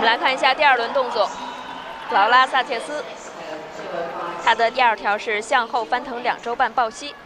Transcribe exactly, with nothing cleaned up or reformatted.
们来看一下第二轮动作，劳拉·萨切斯，她的第二条是向后翻腾两周半抱膝。